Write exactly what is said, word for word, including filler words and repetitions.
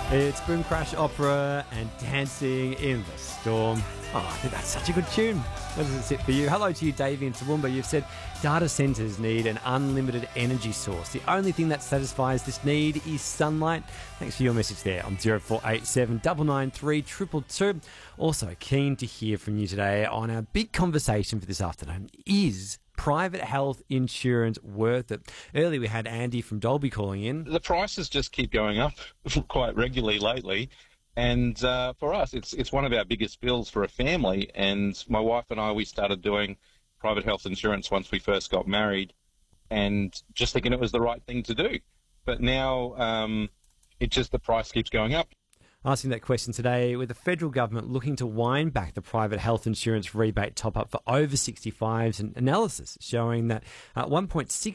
It's Boom Crash Opera and Dancing in the Storm. Oh, I think that's such a good tune. Where does it sit for you? Hello to you, Davey and Toowoomba. You've said data centres need an unlimited energy source. The only thing that satisfies this need is sunlight. Thanks for your message there on zero four eight seven nine nine three two two two. Also, keen to hear from you today on our big conversation for this afternoon. Is private health insurance worth it? Earlier we had Andy from Dolby calling in. The prices just keep going up quite regularly lately. And uh, for us, it's it's one of our biggest bills for a family. And my wife and I, we started doing private health insurance once we first got married, and just thinking it was the right thing to do. But now um, it just, the price keeps going up. Asking that question today with the federal government looking to wind back the private health insurance rebate top-up for over sixty-fives, and analysis showing that uh, one point six